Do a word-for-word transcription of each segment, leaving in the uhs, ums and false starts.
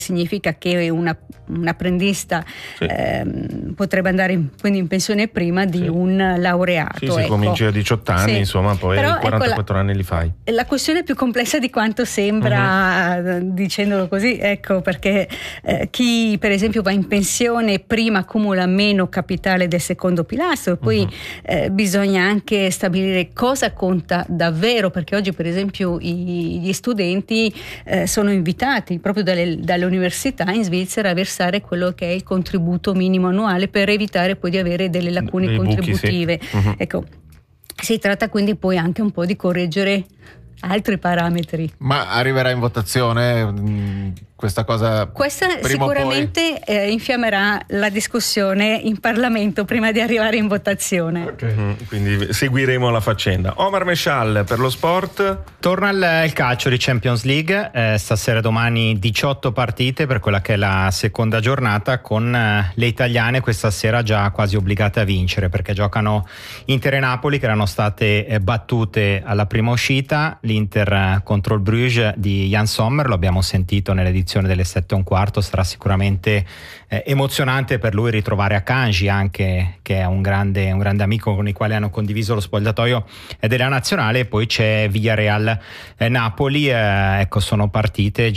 significa che una, un apprendista sì. ehm, potrebbe andare in, quindi in pensione prima di sì. un laureato. Sì, se ecco. cominci a diciotto anni, sì. insomma, poi però, quarantaquattro ecco, la, anni li fai. La questione è più complessa di quanto sembra uh-huh. dicendolo così, ecco, perché eh, chi per esempio va in pensione prima accumula meno capitale del secondo pilastro, poi uh-huh. eh, bisogna anche stabilire cosa conta davvero, perché oggi per esempio i, gli studenti eh, sono invitati proprio dalle, dalle università in Svizzera a versare quello che è il contributo minimo annuale per evitare poi di avere delle lacune Dei contributive. Buchi, sì. uh-huh. Ecco, si tratta quindi poi anche un po' di correggere altri parametri. Ma arriverà in votazione mh, questa cosa? Questa sicuramente eh, infiammerà la discussione in Parlamento prima di arrivare in votazione. Okay. Mm, quindi seguiremo la faccenda. Omar Mescial per lo sport. Torna il, il calcio di Champions League, eh, stasera e domani diciotto partite per quella che è la seconda giornata, con eh, le italiane questa sera già quasi obbligate a vincere, perché giocano Inter e Napoli, che erano state eh, battute alla prima uscita. L'Inter contro il Bruges di Jan Sommer, lo abbiamo sentito nell'edizione delle sette e un quarto, sarà sicuramente eh, emozionante per lui ritrovare Akanji, anche che è un grande, un grande amico con il quale hanno condiviso lo spogliatoio della nazionale. E poi c'è Villarreal eh, Napoli, eh, ecco, sono partite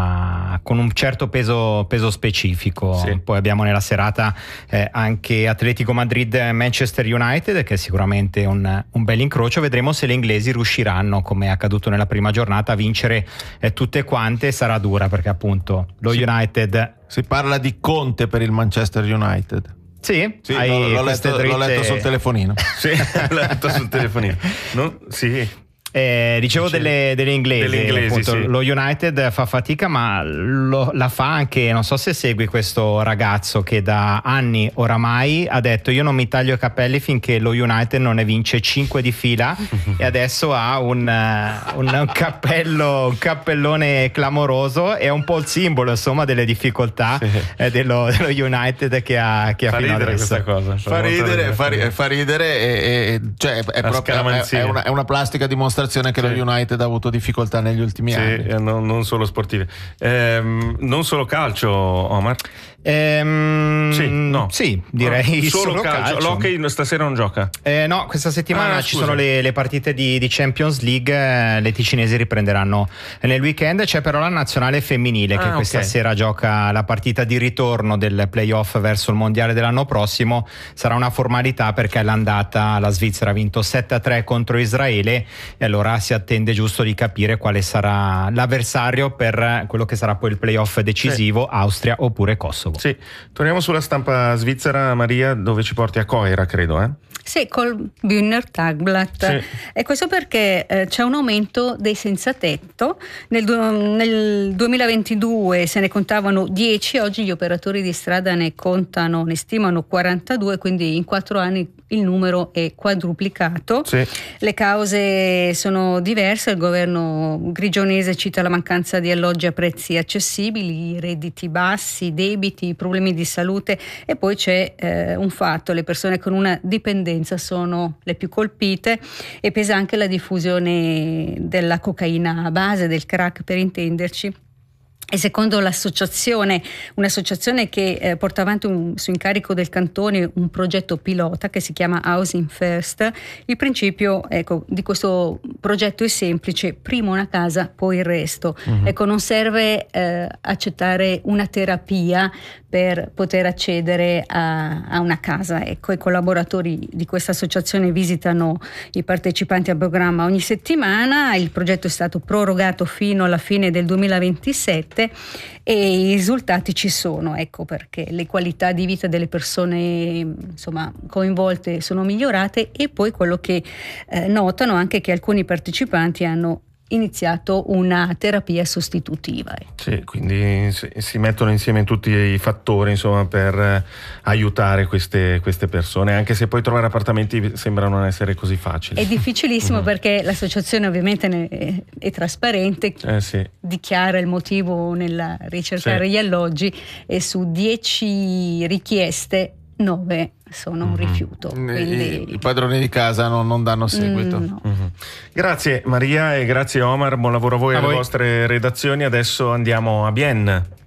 già con un certo peso, peso specifico. Sì. Poi abbiamo nella serata eh, anche Atletico Madrid Manchester United, che è sicuramente un, un bel incrocio. Vedremo se le inglesi riusciranno, come è accaduto nella prima giornata, a vincere eh, tutte quante. Sarà dura, perché appunto lo sì. United... Si parla di Conte per il Manchester United. Sì, sì l'ho, l'ho, letto, dritte... l'ho letto sul telefonino. Sì, l'ho letto sul telefonino. No? Sì. Eh, dicevo delle, delle inglesi, delle inglesi appunto, sì. Lo United fa fatica, ma lo, la fa anche, non so se segui questo ragazzo che da anni oramai ha detto: io non mi taglio i capelli finché lo United non ne vince cinque di fila e adesso ha un, un, un cappello, un cappellone clamoroso, e un po' il simbolo, insomma, delle difficoltà sì. eh, dello, dello United che ha, che ha fa fino ridere adesso. Questa cosa fa ridere, fa ridere, fa ridere e, e, cioè è, proprio, è, è, una, è una plastica dimostrazione che sì. lo United ha avuto difficoltà negli ultimi sì, anni. Non, non solo sportive, ehm, non solo calcio, Omar. Ehm, sì, no. sì, direi no, solo, solo calcio. calcio. L'hockey stasera non gioca? Eh, no, questa settimana ah, ci sono le, le partite di, di Champions League. eh, le ticinesi riprenderanno nel weekend. C'è però la nazionale femminile ah, che questa okay. sera gioca la partita di ritorno del playoff verso il mondiale dell'anno prossimo. Sarà una formalità, perché all'andata la Svizzera ha vinto sette a tre contro Israele, e allora si attende giusto di capire quale sarà l'avversario per quello che sarà poi il playoff decisivo, sì. Austria oppure Kosovo. Sì, torniamo sulla stampa svizzera, Maria, dove ci porti a Coira, credo, eh? Sì, col Bühner Tagblatt. Sì. E questo perché eh, c'è un aumento dei senza tetto. Nel, nel duemilaventidue se ne contavano dieci, oggi gli operatori di strada ne contano, ne stimano quarantadue, quindi in quattro anni il numero è quadruplicato. Sì. Le cause sono diverse. Il governo grigionese cita la mancanza di alloggi a prezzi accessibili, i redditi bassi, debiti, problemi di salute, e poi c'è eh, un fatto: le persone con una dipendenza sono le più colpite, e pesa anche la diffusione della cocaina a base, del crack per intenderci. E secondo l'associazione, un'associazione che eh, porta avanti un, su incarico del cantone un progetto pilota che si chiama Housing First, il principio ecco, di questo progetto è semplice: prima una casa, poi il resto. Uh-huh. Ecco, non serve eh, accettare una terapia per poter accedere a, a una casa. Ecco, i collaboratori di questa associazione visitano i partecipanti al programma ogni settimana. Il progetto è stato prorogato fino alla fine del duemilaventisette e i risultati ci sono, ecco perché le qualità di vita delle persone insomma coinvolte sono migliorate, e poi quello che eh, notano anche che alcuni partecipanti hanno iniziato una terapia sostitutiva. Sì, quindi si, si mettono insieme tutti i fattori insomma per eh, aiutare queste, queste persone, anche se poi trovare appartamenti sembra non essere così facile. È difficilissimo mm-hmm. perché l'associazione ovviamente ne è, è trasparente, eh, sì. dichiara il motivo nel ricercare sì. gli alloggi, e su dieci richieste nove sono un rifiuto. Quindi... I, i padroni di casa non, non danno seguito. Mm, no. mm-hmm. Grazie Maria e grazie Omar, buon lavoro a voi e alle vostre redazioni. Adesso andiamo a Bienne.